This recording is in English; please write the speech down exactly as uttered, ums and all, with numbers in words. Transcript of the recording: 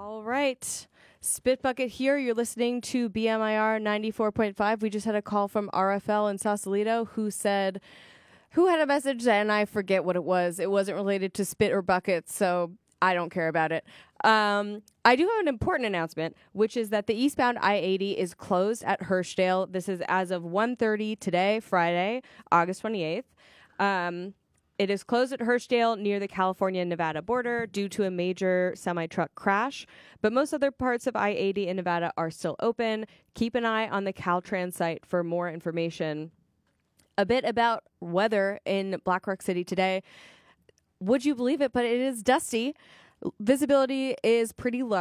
All right. Spit Bucket here. You're listening to B M I R ninety-four point five. We just had a call from R F L in Sausalito who said, who had a message, and I forget what it was. It wasn't related to spit or buckets, so I don't care about it. Um, I do have an important announcement, which is that the eastbound I eighty is closed at Hirschdale. This is as of one thirty today, Friday, August twenty-eighth. Um, it is closed at Hirschdale near the California-Nevada border due to a major semi-truck crash, but most other parts of I eighty in Nevada are still open. Keep an eye on the Caltrans site for more information. A bit about weather in Black Rock City today. Would you believe it? But it is dusty. Visibility is pretty low.